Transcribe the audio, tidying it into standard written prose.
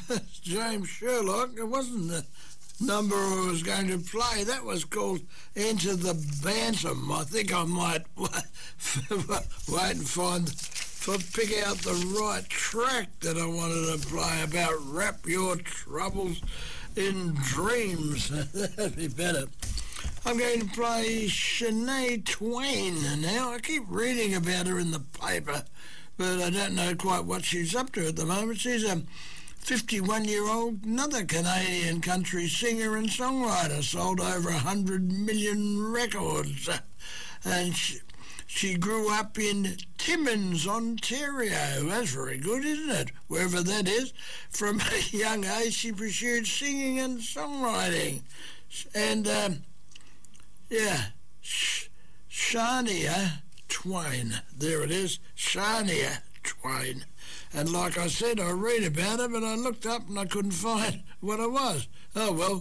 James Sherlock. It wasn't the number I was going to play. That was called Enter the Bantam. I think I might wait and pick out the right track that I wanted to play about Wrap Your Troubles in Dreams. That'd be better. I'm going to play Shania Twain now. I keep reading about her in the paper, but I don't know quite what she's up to at the moment. She's a 51-year-old, another Canadian country singer and songwriter, sold over 100 million records. And she grew up in Timmins, Ontario. That's very good, isn't it? Wherever that is. From a young age, she pursued singing and songwriting. And, Shania Twain. There it is, Shania Twain. And like I said, I read about her, but I looked up and I couldn't find what it was. Oh, well.